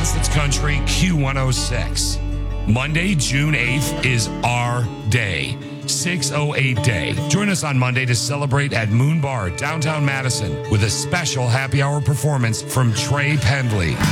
Madison's Country Q106. Monday, June 8th is our day. 608 Day. Join us on Monday to celebrate at Moon Bar, downtown Madison, with a special happy hour performance from Trey Pendley.